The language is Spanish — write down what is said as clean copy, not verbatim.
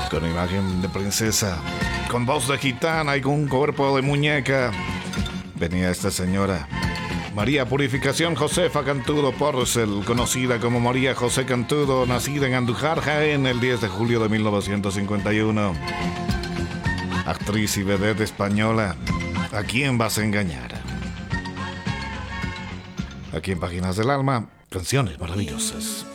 con imagen de princesa, con voz de gitana y con un cuerpo de muñeca, venía esta señora, María Purificación Josefa Cantudo Porcel, conocida como María José Cantudo, nacida en Andújar, Jaén, el 10 de julio de 1951. Actriz y vedette española. ¿A quién vas a engañar? Aquí en Páginas del Alma, canciones maravillosas.